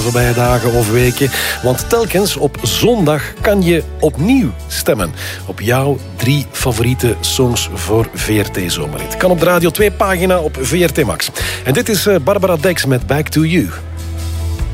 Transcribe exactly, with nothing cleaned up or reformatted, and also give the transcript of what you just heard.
voorbije dagen of weken. Want telkens op zondag kan je opnieuw stemmen op jouw drie favoriete songs voor V R T Zomerhit. Kan op de Radio twee pagina op V R T Max. En dit is Barbara Dex met Back to You.